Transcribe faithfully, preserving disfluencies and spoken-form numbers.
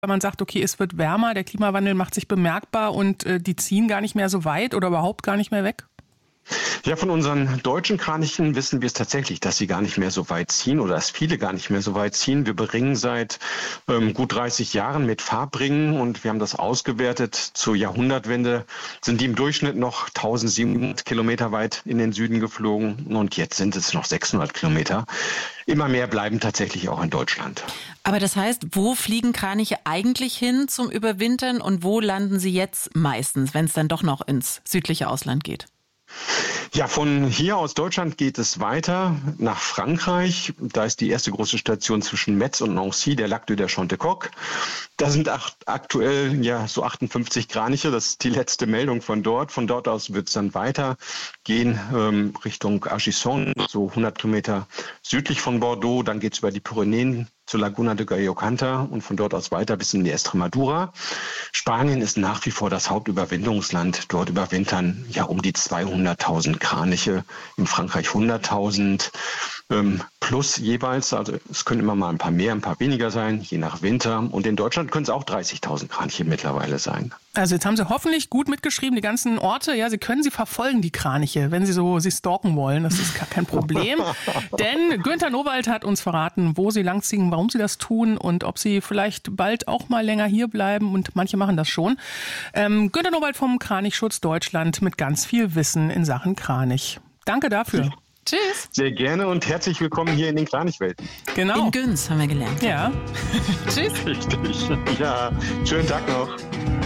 man sagt, okay, es wird wärmer, der Klimawandel macht sich bemerkbar und äh, die ziehen gar nicht mehr so weit oder überhaupt gar nicht mehr weg? Ja, von unseren deutschen Kranichen wissen wir es tatsächlich, dass sie gar nicht mehr so weit ziehen oder dass viele gar nicht mehr so weit ziehen. Wir beringen seit ähm, gut dreißig Jahren mit Farbringen und wir haben das ausgewertet. Zur Jahrhundertwende sind die im Durchschnitt noch tausendsiebenhundert Kilometer weit in den Süden geflogen und jetzt sind es noch sechshundert Kilometer. Immer mehr bleiben tatsächlich auch in Deutschland. Aber das heißt, wo fliegen Kraniche eigentlich hin zum Überwintern und wo landen sie jetzt meistens, wenn es dann doch noch ins südliche Ausland geht? Ja, von hier aus Deutschland geht es weiter nach Frankreich. Da ist die erste große Station zwischen Metz und Nancy, der Lac de Chantecoq. Da sind ach, aktuell ja so achtundfünfzig Kraniche. Das ist die letzte Meldung von dort. Von dort aus wird es dann weitergehen ähm, Richtung Argisson, so hundert Kilometer südlich von Bordeaux. Dann geht es über die Pyrenäen zur Laguna de Gallocanta und von dort aus weiter bis in die Estremadura. Spanien ist nach wie vor das Hauptüberwinterungsland. Dort überwintern ja um die zweihunderttausend Kraniche, in Frankreich hunderttausend ähm, plus jeweils. Also es können immer mal ein paar mehr, ein paar weniger sein, je nach Winter. Und in Deutschland können es auch dreißigtausend Kraniche mittlerweile sein. Also jetzt haben Sie hoffentlich gut mitgeschrieben, die ganzen Orte. Ja, Sie können sie verfolgen, die Kraniche, wenn Sie so sie stalken wollen. Das ist gar kein Problem. Denn Günther Nowald hat uns verraten, wo Sie langziehen, warum Sie das tun und ob Sie vielleicht bald auch mal länger hier bleiben. Und manche machen das schon. Ähm, Günther Nowald vom Kranichschutz Deutschland mit ganz viel Wissen in Sachen Kranich. Danke dafür. Ja. Tschüss. Sehr gerne und herzlich willkommen hier in den Kranichwelten. Genau. In Güns haben wir gelernt. Ja. Tschüss. Richtig. Ja, schönen Tag noch.